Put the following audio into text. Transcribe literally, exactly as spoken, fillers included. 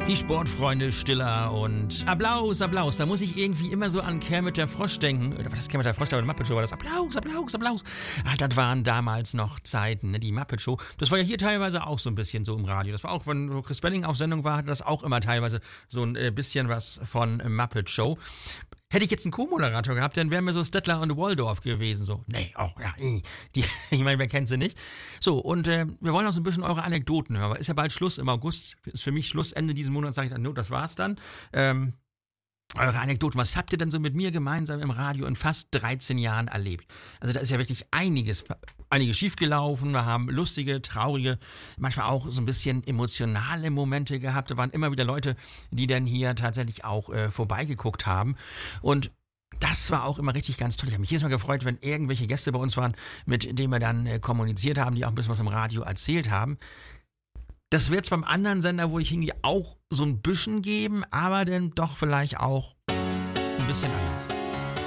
Die Sportfreunde Stiller und Applaus, Applaus. Da muss ich irgendwie immer so an Kermit der Frosch denken. Oder was ist Kermit der Frosch? Da Muppet Show war das. Applaus, Applaus, Applaus. Ah, das waren damals noch Zeiten, ne? Die Muppet Show. Das war ja hier teilweise auch so ein bisschen so im Radio. Das war auch, wenn Chris Belling auf Sendung war, hatte das auch immer teilweise so ein bisschen was von Muppet Show. Hätte ich jetzt einen Co-Moderator gehabt, dann wären wir so Stettler und Waldorf gewesen. So, nee, oh, ja, die, ich meine, wer kennt sie nicht? So, und äh, wir wollen auch so ein bisschen eure Anekdoten hören. Ist ja bald Schluss im August. Ist für mich Schluss. Ende diesen Monats sage ich dann, no, das war's dann. Ähm, eure Anekdoten, was habt ihr denn so mit mir gemeinsam im Radio in fast dreizehn Jahren erlebt? Also da ist ja wirklich einiges, einiges schiefgelaufen. Wir haben lustige, traurige, manchmal auch so ein bisschen emotionale Momente gehabt. Da waren immer wieder Leute, die dann hier tatsächlich auch äh, vorbeigeguckt haben. Und das war auch immer richtig ganz toll. Ich habe mich jedes Mal gefreut, wenn irgendwelche Gäste bei uns waren, mit denen wir dann äh, kommuniziert haben, die auch ein bisschen was im Radio erzählt haben. Das wird es beim anderen Sender, wo ich hingehe, auch so ein bisschen geben, aber dann doch vielleicht auch ein bisschen anders.